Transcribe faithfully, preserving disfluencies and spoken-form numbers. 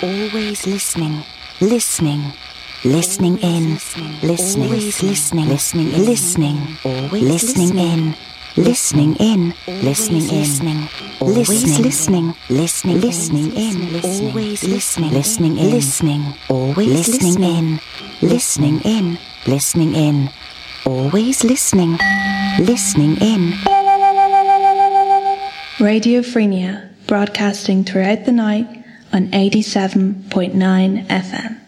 always listening, listening, listening in, listening, always listening, listening, listening, always listening in, listening in, listening, listening, always listening, listening, listening in, always listening, listening, listening, always listening in, listening in, listening in, always listening, listening in. Radio Frenia, broadcasting throughout the night on eighty-seven point nine F M.